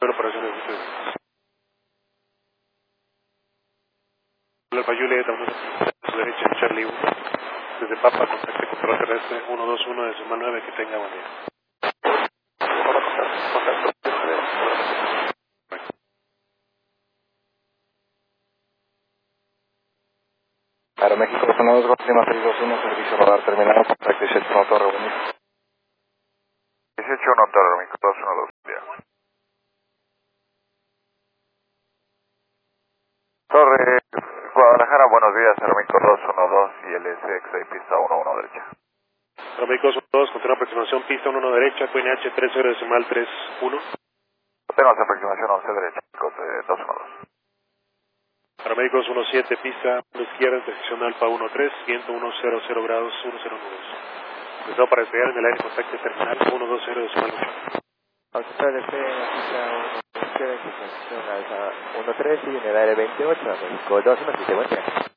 operaciones de ustedes. Alfa Juliet, a su derecha, Charlie 1. Desde Papa, contacte control terrestre 121 de Sumal 9, que tenga buen día. Aeroméxico, zona 2, Lima 621, servicio radar terminado, contacto 18 Torre, buen día. 18 Torre, Aeroméxico 212, día. Torre, Guadalajara, buenos días, Aeroméxico 212 y LSX y pista 11 derecha. Aeroméxico 2, continúa aproximación, pista 11 derecha, QNH 30 decimal 31. Tenemos aproximación 11 derecha, coste 212. Aeroméxico 17, pista 1 izquierda, dirección Alfa 13, viento 100 grados, 10 nudos. Deseo para despegar en el aire, contacto terminal 120 decimal 8. Auxiliar de pista 1 izquierda, dirección Alfa 13 y en el área 28, México 2, buen día.